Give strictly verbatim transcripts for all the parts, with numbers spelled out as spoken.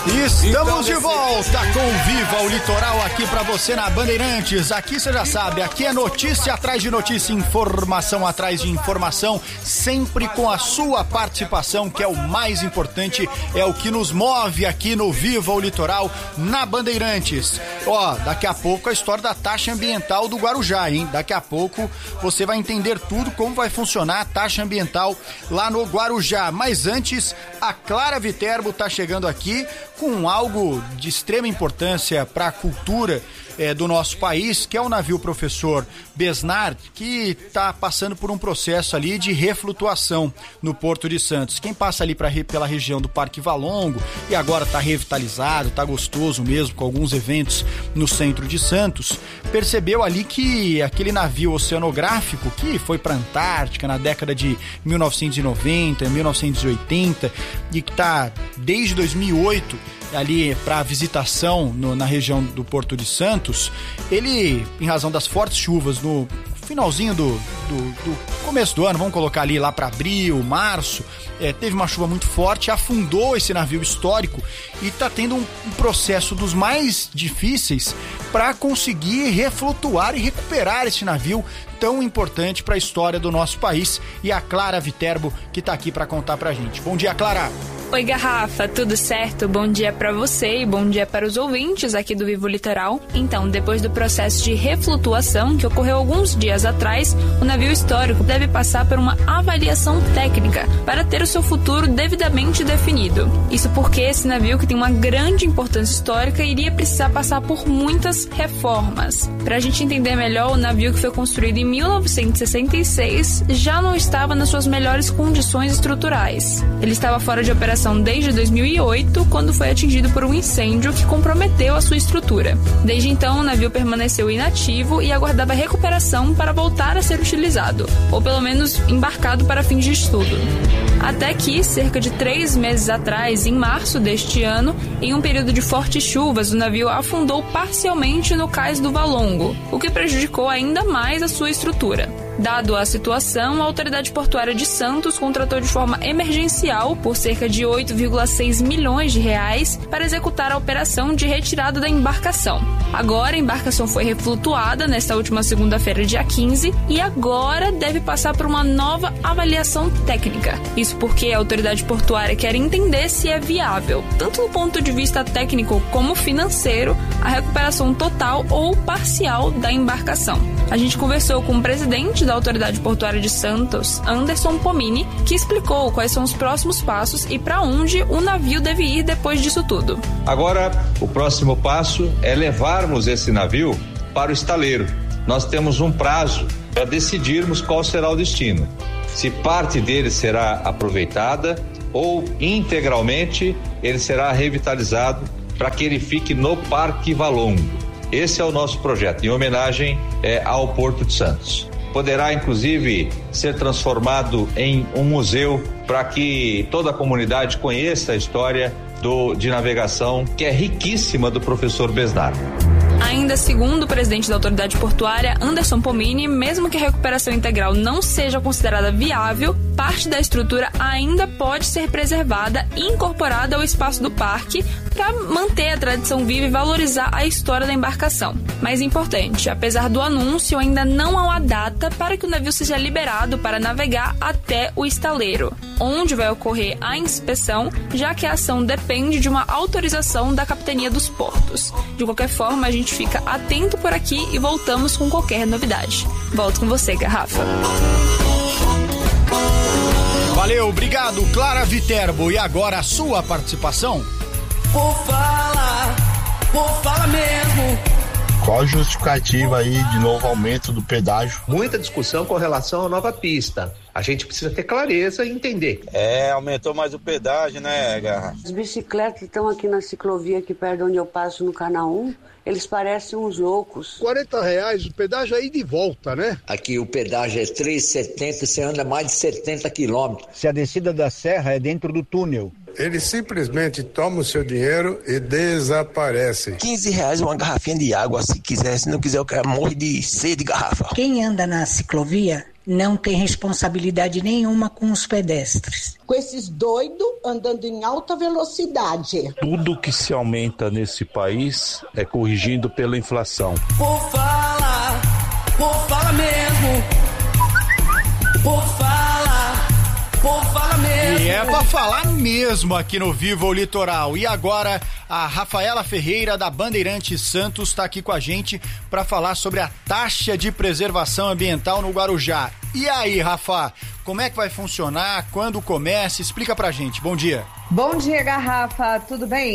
Estamos de volta com Viva o Litoral aqui pra você na Bandeirantes. Aqui você já sabe, aqui é notícia atrás de notícia, informação atrás de informação, sempre com a sua participação, que é o mais importante, é o que nos move aqui no Viva o Litoral na Bandeirantes. Ó, daqui a pouco a história da taxa ambiental do Guarujá, hein? Daqui a pouco você vai entender tudo, como vai funcionar a taxa ambiental lá no Guarujá. Mas antes, a Clara Viterbo tá chegando aqui com algo de extrema importância para a cultura é, do nosso país, que é o navio Professor Besnard, que está passando por um processo ali de reflutuação no Porto de Santos. Quem passa ali pra, pela região do Parque Valongo e agora está revitalizado, está gostoso mesmo, com alguns eventos no centro de Santos, percebeu ali que aquele navio oceanográfico que foi para a Antártica na década de mil novecentos e noventa, mil novecentos e oitenta e que está desde dois mil e oito ali para visitação no, na região do Porto de Santos, ele, em razão das fortes chuvas no finalzinho do, do, do começo do ano, vamos colocar ali lá para abril, março, é, teve uma chuva muito forte, afundou esse navio histórico e está tendo um, um processo dos mais difíceis para conseguir reflutuar e recuperar esse navio tão importante para a história do nosso país. E a Clara Viterbo que está aqui para contar pra gente. Bom dia, Clara. Oi, Garrafa, tudo certo? Bom dia para você e bom dia para os ouvintes aqui do Vivo Litoral. Então, depois do processo de reflutuação que ocorreu alguns dias atrás, o navio histórico deve passar por uma avaliação técnica para ter o seu futuro devidamente definido. Isso porque esse navio, que tem uma grande importância histórica, iria precisar passar por muitas reformas. Para a gente entender melhor, o navio, que foi construído em mil novecentos e sessenta e seis, já não estava nas suas melhores condições estruturais. Ele estava fora de operação desde dois mil e oito, quando foi atingido por um incêndio que comprometeu a sua estrutura. Desde então, o navio permaneceu inativo e aguardava recuperação para voltar a ser utilizado, ou pelo menos embarcado para fins de estudo. Até que, cerca de três meses atrás, em março deste ano, em um período de fortes chuvas, o navio afundou parcialmente no cais do Valongo, o que prejudicou ainda mais a sua estrutura. Dado a situação, a Autoridade Portuária de Santos contratou de forma emergencial, por cerca de oito vírgula seis milhões de reais, para executar a operação de retirada da embarcação. Agora, a embarcação foi reflutuada nesta última segunda-feira, dia quinze, e agora deve passar por uma nova avaliação técnica. Isso porque a Autoridade Portuária quer entender se é viável, tanto do ponto de vista técnico como financeiro, a recuperação total ou parcial da embarcação. A gente conversou com o presidente da Autoridade Portuária de Santos, Anderson Pomini, que explicou quais são os próximos passos e para onde o navio deve ir depois disso tudo. Agora, o próximo passo é levarmos esse navio para o estaleiro. Nós temos um prazo para decidirmos qual será o destino. Se parte dele será aproveitada ou integralmente ele será revitalizado para que ele fique no Parque Valongo. Esse é o nosso projeto, em homenagem é, ao Porto de Santos. Poderá, inclusive, ser transformado em um museu para que toda a comunidade conheça a história do, de navegação, que é riquíssima, do professor Besnard. Ainda segundo o presidente da Autoridade Portuária, Anderson Pomini, mesmo que a recuperação integral não seja considerada viável, parte da estrutura ainda pode ser preservada e incorporada ao espaço do parque para manter a tradição viva e valorizar a história da embarcação. Mais importante, apesar do anúncio, ainda não há uma data para que o navio seja liberado para navegar até o estaleiro, onde vai ocorrer a inspeção, já que a ação depende de uma autorização da Capitania dos Portos. De qualquer forma, a gente fica atento por aqui e voltamos com qualquer novidade. Volto com você, Garrafa. Valeu, obrigado, Clara Viterbo. E agora a sua participação? Por fala, por fala mesmo. Qual a justificativa aí de novo aumento do pedágio? Muita discussão com relação à nova pista. A gente precisa ter clareza e entender. É, aumentou mais o pedágio, né, Garra? As bicicletas que estão aqui na ciclovia, aqui perto onde eu passo no Canal um, eles parecem uns loucos. quarenta reais o pedágio aí de volta, né? Aqui o pedágio é três reais e setenta centavos, você anda mais de setenta quilômetros. Se a descida da serra é dentro do túnel. Eles simplesmente tomam o seu dinheiro e desaparecem. quinze reais uma garrafinha de água, se quiser. Se não quiser, o cara morre de sede de garrafa. Quem anda na ciclovia não tem responsabilidade nenhuma com os pedestres. Com esses doidos andando em alta velocidade. Tudo que se aumenta nesse país é corrigindo pela inflação. Por fala, por fala mesmo. Por fala, por fala mesmo. E é pra falar mesmo aqui no Viva o Litoral. E agora a Rafaela Ferreira da Bandeirantes Santos está aqui com a gente para falar sobre a taxa de preservação ambiental no Guarujá. E aí, Rafa, como é que vai funcionar? Quando começa? Explica pra gente. Bom dia. Bom dia, Garrafa. Tudo bem?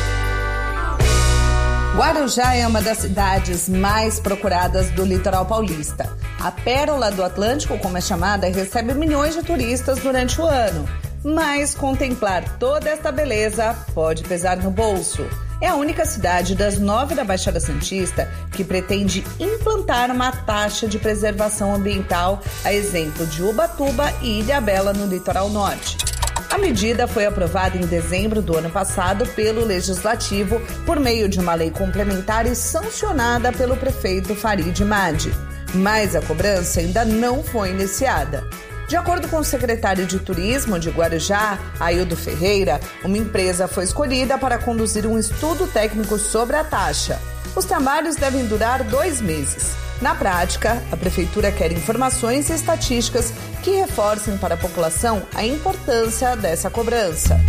Guarujá é uma das cidades mais procuradas do litoral paulista. A Pérola do Atlântico, como é chamada, recebe milhões de turistas durante o ano. Mas contemplar toda esta beleza pode pesar no bolso. É a única cidade das nove da Baixada Santista que pretende implantar uma taxa de preservação ambiental, a exemplo de Ubatuba e Ilhabela, no litoral norte. A medida foi aprovada em dezembro do ano passado pelo Legislativo por meio de uma lei complementar e sancionada pelo prefeito Farid Madi. Mas a cobrança ainda não foi iniciada. De acordo com o secretário de Turismo de Guarujá, Aildo Ferreira, uma empresa foi escolhida para conduzir um estudo técnico sobre a taxa. Os trabalhos devem durar dois meses. Na prática, a Prefeitura quer informações e estatísticas que reforcem para a população a importância dessa cobrança.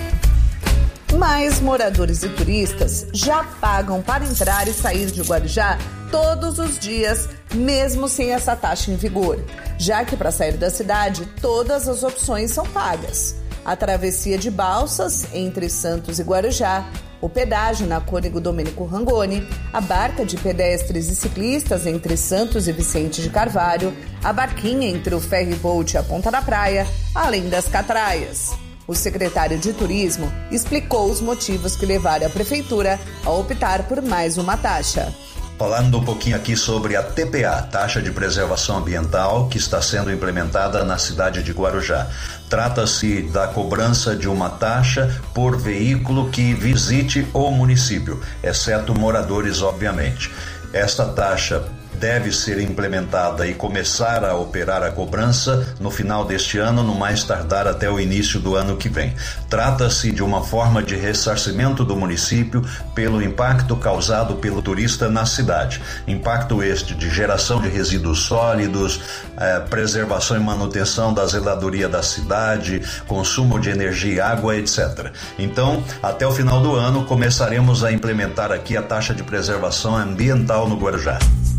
Mas moradores e turistas já pagam para entrar e sair de Guarujá todos os dias, mesmo sem essa taxa em vigor, já que para sair da cidade todas as opções são pagas. A travessia de balsas entre Santos e Guarujá, o pedágio na Cônego Domênico Rangoni, a barca de pedestres e ciclistas entre Santos e Vicente de Carvalho, a barquinha entre o ferry-boat e a Ponta da Praia, além das catraias. O secretário de Turismo explicou os motivos que levaram a Prefeitura a optar por mais uma taxa. Falando um pouquinho aqui sobre a T P A, Taxa de Preservação Ambiental, que está sendo implementada na cidade de Guarujá. Trata-se da cobrança de uma taxa por veículo que visite o município, exceto moradores, obviamente. Esta taxa deve ser implementada e começar a operar a cobrança no final deste ano, no mais tardar até o início do ano que vem. Trata-se de uma forma de ressarcimento do município pelo impacto causado pelo turista na cidade. Impacto este de geração de resíduos sólidos, eh, preservação e manutenção da zeladoria da cidade, consumo de energia e água, etcétera. Então, até o final do ano, começaremos a implementar aqui a taxa de preservação ambiental no Guarujá.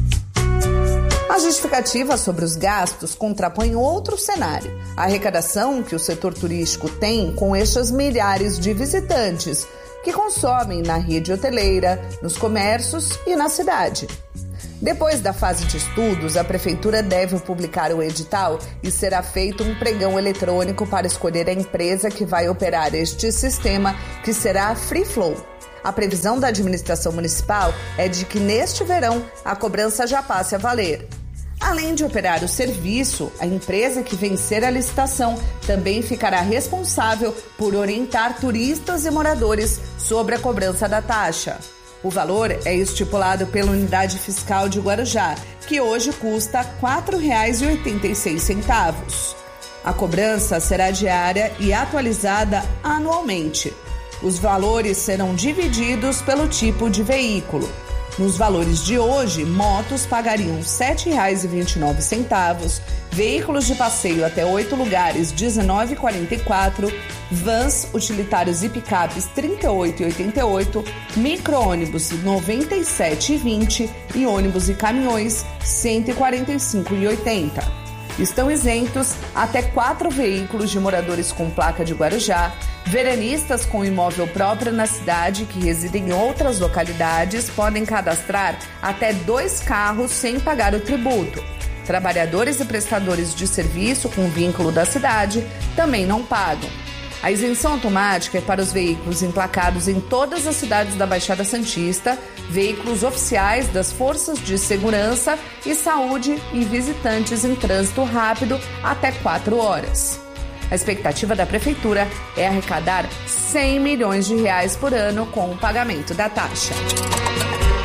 A justificativa sobre os gastos contrapõe outro cenário, a arrecadação que o setor turístico tem com estes milhares de visitantes que consomem na rede hoteleira, nos comércios e na cidade. Depois da fase de estudos, a Prefeitura deve publicar o edital e será feito um pregão eletrônico para escolher a empresa que vai operar este sistema, que será a Free Flow. A previsão da administração municipal é de que neste verão a cobrança já passe a valer. Além de operar o serviço, a empresa que vencer a licitação também ficará responsável por orientar turistas e moradores sobre a cobrança da taxa. O valor é estipulado pela Unidade Fiscal de Guarujá, que hoje custa quatro reais e oitenta e seis centavos. A cobrança será diária e atualizada anualmente. Os valores serão divididos pelo tipo de veículo. Nos valores de hoje, motos pagariam sete reais e vinte e nove centavos, veículos de passeio até oito lugares dezenove reais e quarenta e quatro centavos, vans, utilitários e picapes trinta e oito reais e oitenta e oito centavos, micro-ônibus noventa e sete reais e vinte centavos e ônibus e caminhões cento e quarenta e cinco reais e oitenta centavos. Estão isentos até quatro veículos de moradores com placa de Guarujá, veranistas com imóvel próprio na cidade que residem em outras localidades podem cadastrar até dois carros sem pagar o tributo. Trabalhadores e prestadores de serviço com vínculo da cidade também não pagam. A isenção automática é para os veículos emplacados em todas as cidades da Baixada Santista, veículos oficiais das Forças de Segurança e Saúde e visitantes em trânsito rápido até quatro horas. A expectativa da Prefeitura é arrecadar cem milhões de reais por ano com o pagamento da taxa.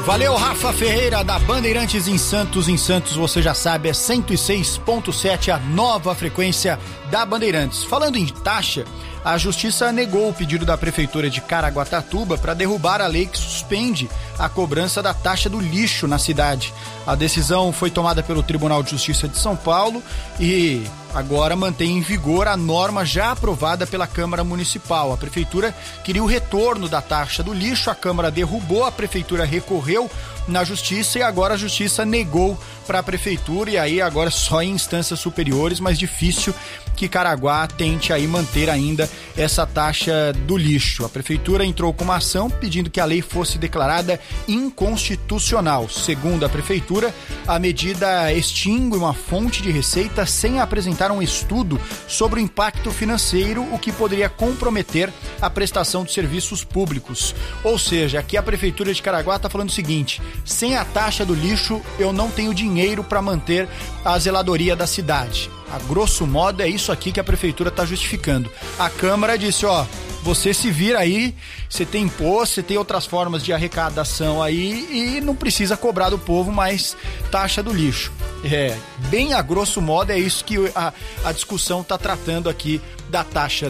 Valeu, Rafa Ferreira, da Bandeirantes em Santos. Em Santos, você já sabe, é cento e seis ponto sete, a nova frequência da Bandeirantes. Falando em taxa, a Justiça negou o pedido da Prefeitura de Caraguatatuba para derrubar a lei que suspende a cobrança da taxa do lixo na cidade. A decisão foi tomada pelo Tribunal de Justiça de São Paulo e agora mantém em vigor a norma já aprovada pela Câmara Municipal. A Prefeitura queria o retorno da taxa do lixo, a Câmara derrubou, a Prefeitura recorreu na Justiça e agora a Justiça negou para a Prefeitura, e aí agora só em instâncias superiores, mas difícil que Caraguá tente aí manter ainda essa taxa do lixo. A Prefeitura entrou com uma ação pedindo que a lei fosse declarada inconstitucional. Segundo a Prefeitura, a medida extingue uma fonte de receita sem apresentar um estudo sobre o impacto financeiro, o que poderia comprometer a prestação de serviços públicos. Ou seja, aqui a Prefeitura de Caraguá está falando o seguinte: sem a taxa do lixo eu não tenho dinheiro para manter a zeladoria da cidade. A grosso modo é isso aqui que a Prefeitura está justificando. A Câmara disse, ó, você se vira aí, você tem imposto, você tem outras formas de arrecadação aí e não precisa cobrar do povo mais taxa do lixo. É, bem a grosso modo é isso que a, a discussão está tratando aqui da taxa